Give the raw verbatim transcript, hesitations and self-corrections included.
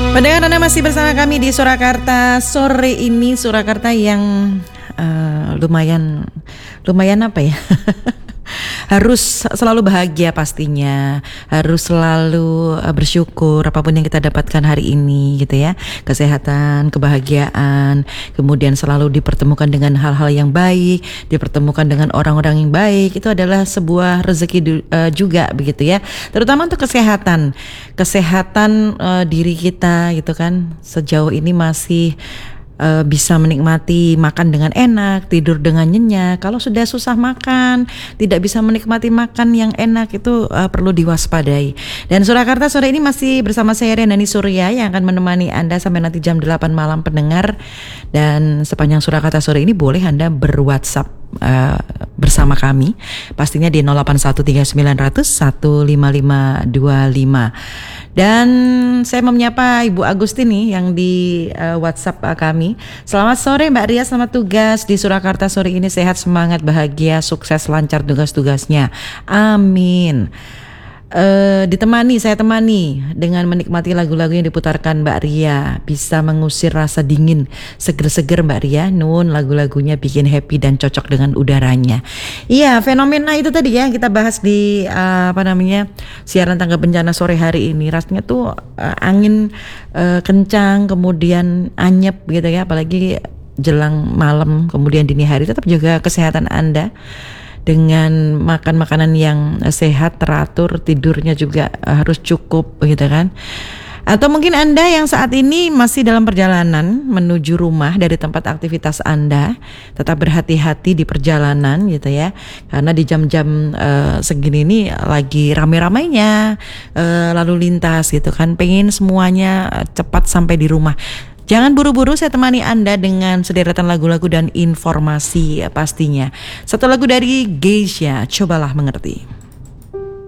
Pendengar, Anda masih bersama kami di Surakarta sore ini. Surakarta yang uh, lumayan lumayan apa ya? Harus selalu bahagia pastinya, harus selalu uh, bersyukur apapun yang kita dapatkan hari ini gitu ya. Kesehatan, kebahagiaan, kemudian selalu dipertemukan dengan hal-hal yang baik, dipertemukan dengan orang-orang yang baik, itu adalah sebuah rezeki uh, juga begitu ya. Terutama untuk kesehatan, kesehatan uh, diri kita gitu kan. Sejauh ini masih Uh, bisa menikmati makan dengan enak, tidur dengan nyenyak. Kalau sudah susah makan, tidak bisa menikmati makan yang enak, itu uh, perlu diwaspadai. Dan Surakarta sore ini masih bersama saya Renani Surya yang akan menemani Anda sampai nanti jam delapan malam pendengar. Dan sepanjang Surakarta sore ini boleh Anda ber-WhatsApp Uh, bersama kami pastinya di nol delapan satu tiga sembilan nol nol satu lima lima dua lima. Dan saya mau menyapa Ibu Agustini yang di uh, WhatsApp uh, kami. Selamat sore Mbak Ria, selamat tugas di Surakarta sore ini, sehat, semangat, bahagia, sukses, lancar tugas-tugasnya, amin. Uh, ditemani, saya temani dengan menikmati lagu-lagu yang diputarkan Mbak Ria, bisa mengusir rasa dingin, seger-seger Mbak Ria. Nun, lagu-lagunya bikin happy dan cocok dengan udaranya. Iya, fenomena itu tadi ya kita bahas di uh, apa namanya siaran tangga bencana sore hari ini. Rasanya tuh uh, angin uh, kencang, kemudian anyep gitu ya, apalagi jelang malam, kemudian dini hari. Tetap jaga kesehatan Anda dengan makan makanan yang sehat, teratur, tidurnya juga harus cukup gitu kan. Atau mungkin Anda yang saat ini masih dalam perjalanan menuju rumah dari tempat aktivitas Anda, tetap berhati-hati di perjalanan gitu ya. Karena di jam-jam uh, segini ini lagi rame-ramainya uh, lalu lintas gitu kan. Pengen semuanya cepat sampai di rumah. Jangan buru-buru, saya temani Anda dengan sederetan lagu-lagu dan informasi ya, pastinya. Satu lagu dari Geisha, Cobalah Mengerti.